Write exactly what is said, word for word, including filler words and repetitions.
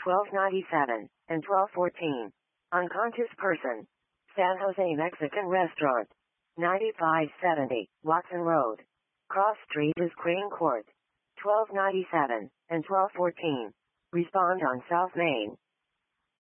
twelve ninety-seven, and twelve fourteen. Unconscious person. San Jose Mexican Restaurant. ninety-five seventy, Watson Road. Cross Street is Crane Court. twelve ninety-seven, and twelve fourteen. Respond on South Main.